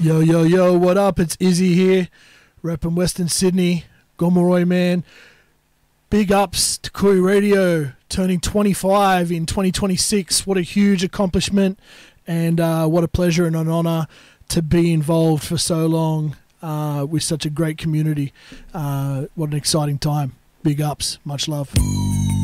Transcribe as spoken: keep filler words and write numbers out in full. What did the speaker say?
Yo, yo, yo, what up? It's Izzy here, repping Western Sydney, Gomeroi man. Big ups to Koori Radio, turning twenty-five in twenty twenty-six. What a huge accomplishment, and uh, what a pleasure and an honour to be involved for so long uh, with such a great community. Uh, what an exciting time. Big ups. Much love.